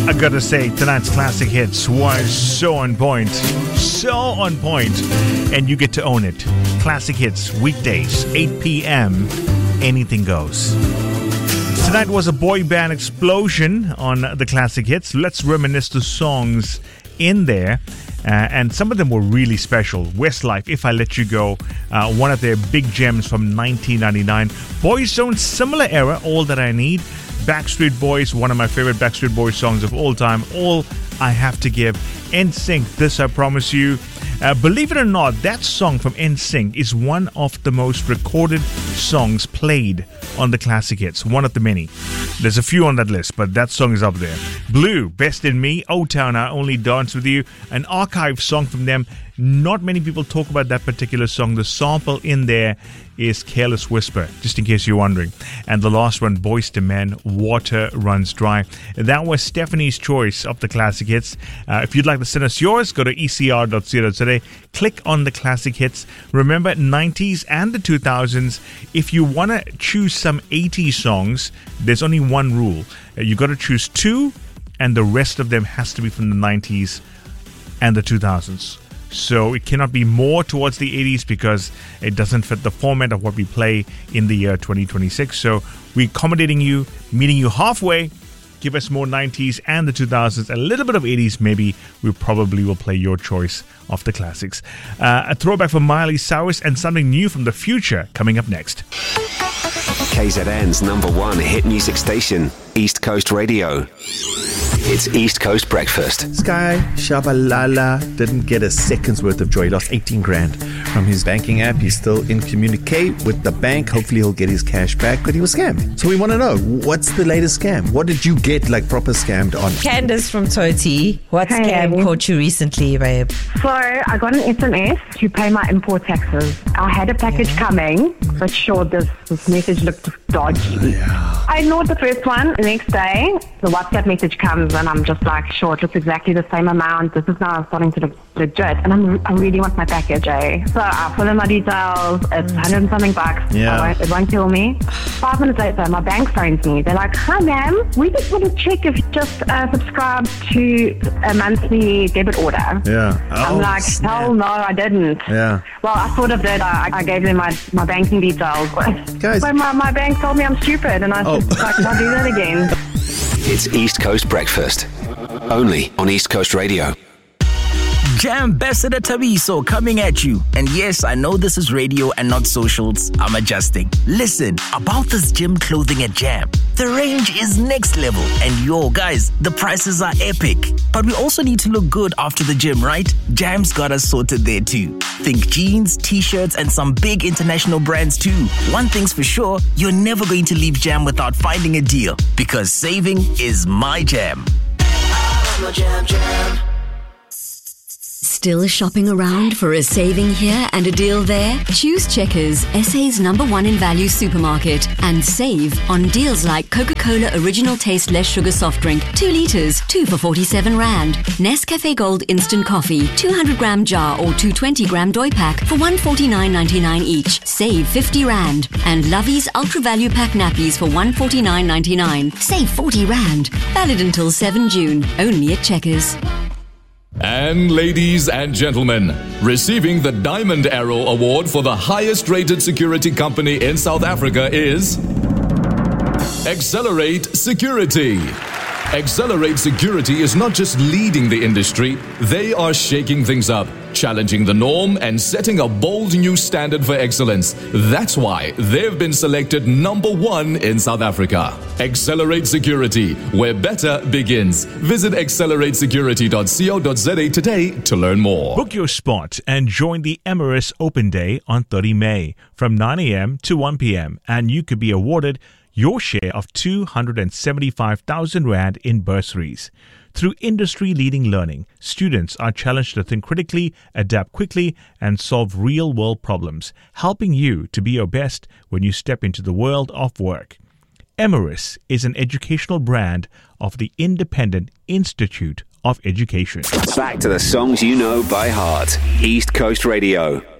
I gotta say, tonight's Classic Hits was so on point. So on point. And you get to own it. Classic Hits, weekdays, 8 p.m. Anything goes. Tonight was a boy band explosion on the Classic Hits. Let's reminisce the songs in there. And some of them were really special. Westlife, If I Let You Go, one of their big gems from 1999. Boyzone, similar era, All That I Need. Backstreet Boys, one of my favorite Backstreet Boys songs of all time, All I Have to Give. NSYNC, This I Promise You. Believe it or not, that song from NSYNC is one of the most recorded songs played on the Classic Hits. One of the many. There's a few on that list, but that song is up there. Blue, Best in Me, O-Town, I Only Dance With You. An archive song from them. Not many people talk about that particular song. The sample in there is Careless Whisper, just in case you're wondering. And the last one, Boyz II Men, Water Runs Dry. That was Stephanie's choice of the Classic Hits. If you'd like to send us yours, go to ecr.co.za, click on the Classic Hits. Remember, 90s and the 2000s. If you want to choose some 80s songs, there's only one rule. You got to choose two, and the rest of them has to be from the 90s and the 2000s. So it cannot be more towards the 80s because it doesn't fit the format of what we play in the year 2026. So we're accommodating you, meeting you halfway. Give us more 90s and the 2000s, a little bit of 80s maybe. We probably will play your choice of the classics. A throwback from Miley Cyrus and something new from the future coming up next. KZN's #1 hit music station, East Coast Radio. It's East Coast Breakfast. Sky Shabalala didn't get a second's worth of joy. He lost 18 grand from his banking app. He's still in communique with the bank. Hopefully he'll get his cash back, but he was scammed. So we want to know, what's the latest scam? What did you get like proper scammed on? Candace from Toti. What scam caught you recently, babe? So I got an SMS to pay my import taxes. I had a package coming, but sure, this message looked dodgy. I ignored the first one. The next day, the WhatsApp message comes and I'm just like, sure, it looks exactly the same amount. This is now starting to look legit. And I really want my package, eh? So I fill in my details. It's 100 and something bucks. Yeah. It won't kill me. 5 minutes later, my bank phones me. They're like, hi, ma'am. We just want to check if you just subscribed to a monthly debit order. Yeah. I'm like, hell no, I didn't. Yeah. Well, I sort of did. I gave them my banking details. Guys. But my bank told me I'm stupid, and I said, I'll do that again. It's East Coast Breakfast. Only on East Coast Radio. Jam Ambassador Tabiso coming at you. And yes, I know this is radio and not socials. I'm adjusting. Listen, about this gym clothing at Jam. The range is next level. And yo, guys, the prices are epic. But we also need to look good after the gym, right? Jam's got us sorted there too. Think jeans, t-shirts, and some big international brands too. One thing's for sure, you're never going to leave Jam without finding a deal. Because saving is my jam. Jam. Still shopping around for a saving here and a deal there? Choose Checkers, SA's #1 in value supermarket, and save on deals like Coca-Cola Original Taste Less Sugar Soft Drink, 2 litres, 2 for 47 Rand. Nescafe Gold Instant Coffee, 200-gram jar or 220-gram Doi Pack for 149.99 each. Save 50 Rand. And Lovey's Ultra Value Pack Nappies for 149.99. Save 40 Rand. Valid until 7 June. Only at Checkers. And ladies and gentlemen, receiving the Diamond Arrow Award for the highest rated security company in South Africa is Accelerate Security. Accelerate Security is not just leading the industry, they are shaking things up, challenging the norm and setting a bold new standard for excellence. That's why they've been selected #1 in South Africa. Accelerate Security, where better begins. Visit acceleratesecurity.co.za today to learn more. Book your spot and join the Emirates Open Day on 30 May from 9 a.m. to 1 p.m. and you could be awarded your share of 275,000 Rand in bursaries. Through industry-leading learning, students are challenged to think critically, adapt quickly, and solve real-world problems, helping you to be your best when you step into the world of work. Emirates is an educational brand of the Independent Institute of Education. Back to the songs you know by heart. East Coast Radio.